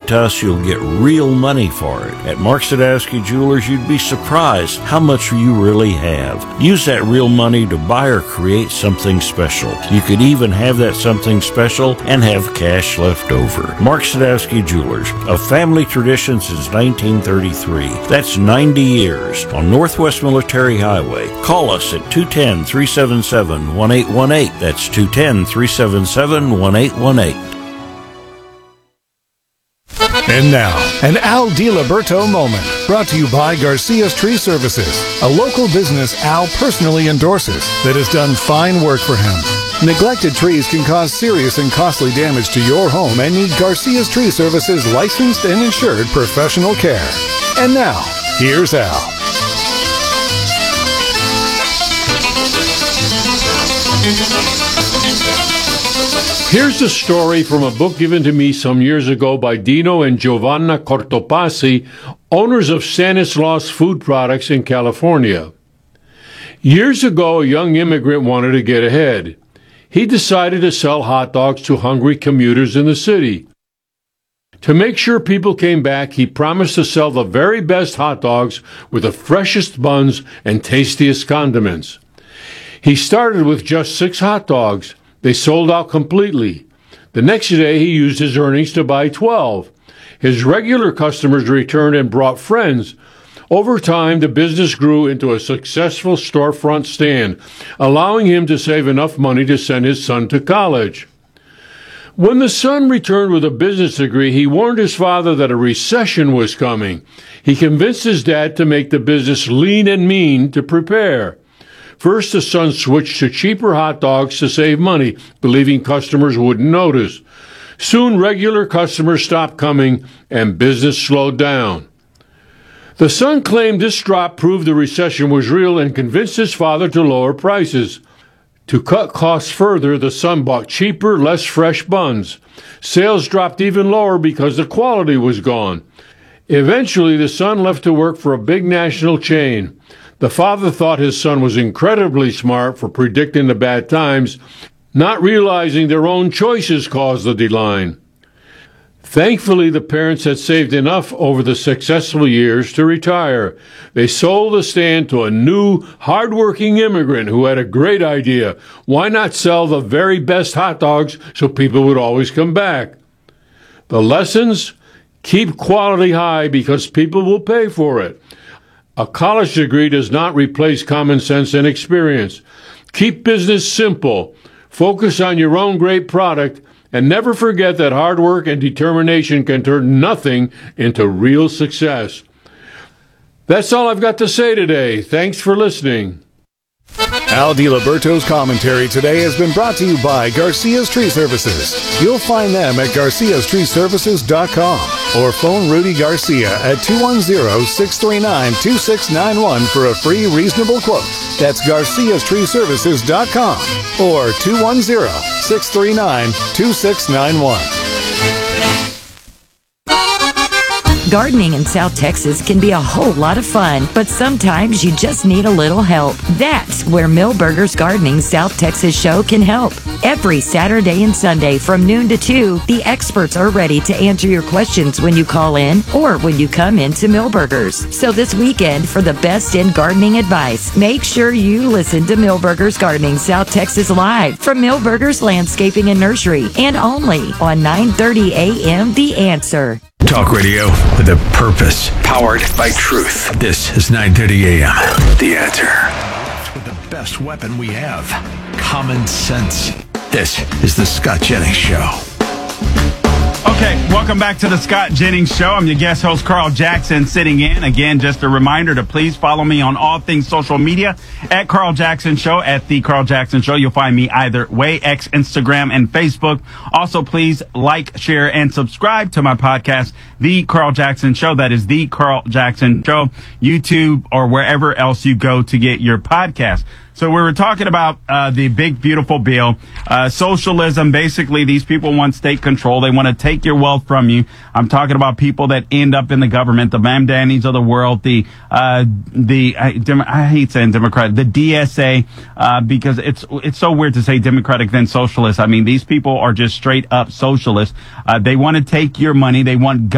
to us, you'll get real money for it. At Mark Sadowski Jewelers, you'd be surprised how much you really have. Use that real money to buy or create something special. You could even have that something special and have cash left over. Mark Sadowski Jewelers, a family tradition since 1933. That's 90 years on Northwest Military Highway. Call us at 210-377-1818. That's 210-377-1818. And now, an Al DiLiberto moment, brought to you by Garcia's Tree Services, a local business Al personally endorses that has done fine work for him. Neglected trees can cause serious and costly damage to your home and need Garcia's Tree Services licensed and insured professional care. And now, here's Al. Here's a story from a book given to me some years ago by Dino and Giovanna Cortopassi, owners of Stanislaus Food Products in California. Years ago, a young immigrant wanted to get ahead. He decided to sell hot dogs to hungry commuters in the city. To make sure people came back, he promised to sell the very best hot dogs with the freshest buns and tastiest condiments. He started with just 6 hot dogs. They sold out completely. The next day, he used his earnings to buy 12. His regular customers returned and brought friends. Over time, the business grew into a successful storefront stand, allowing him to save enough money to send his son to college. When the son returned with a business degree, he warned his father that a recession was coming. He convinced his dad to make the business lean and mean to prepare. First, the son switched to cheaper hot dogs to save money, believing customers wouldn't notice. Soon, regular customers stopped coming, and business slowed down. The son claimed this drop proved the recession was real and convinced his father to lower prices. To cut costs further, the son bought cheaper, less fresh buns. Sales dropped even lower because the quality was gone. Eventually, the son left to work for a big national chain. The father thought his son was incredibly smart for predicting the bad times, not realizing their own choices caused the decline. Thankfully, the parents had saved enough over the successful years to retire. They sold the stand to a new, hard-working immigrant who had a great idea. Why not sell the very best hot dogs so people would always come back? The lessons? Keep quality high because people will pay for it. A college degree does not replace common sense and experience. Keep business simple. Focus on your own great product, and never forget that hard work and determination can turn nothing into real success. That's all I've got to say today. Thanks for listening. Al DiLiberto's commentary today has been brought to you by Garcia's Tree Services. You'll find them at garciastreeservices.com or phone Rudy Garcia at 210-639-2691 for a free reasonable quote. That's garciastreeservices.com or 210-639-2691. Gardening in South Texas can be a whole lot of fun, but sometimes you just need a little help. That's where Millburgers Gardening South Texas Show can help. Every Saturday and Sunday from noon to 2, the experts are ready to answer your questions when you call in or when you come into Millburgers. So this weekend, for the best in gardening advice, make sure you listen to Millburgers Gardening South Texas live from Millburgers Landscaping and Nursery, and only on 9:30 a.m. The Answer. Talk radio with a purpose, powered by truth. This is 9:30 a.m. The Answer. With the best weapon we have, common sense. This is the Scott Jennings Show. Okay, welcome back to the Scott Jennings Show. I'm your guest host, Carl Jackson, sitting in. Again, just a reminder to please follow me on all things social media at Carl Jackson Show, at The Carl Jackson Show. You'll find me either way, X, Instagram, and Facebook. Also, please like, share, and subscribe to my podcast, The Carl Jackson Show. That is The Carl Jackson Show, YouTube, or wherever else you go to get your podcast. So we were talking about the big, beautiful bill. Socialism, basically, these people want state control. They want to take your wealth from you. I'm talking about people that end up in the government, the Mamdanis of the world, I hate saying Democrat, the DSA, because it's so weird to say Democratic then socialist. I mean, these people are just straight up socialists. They want to take your money. They want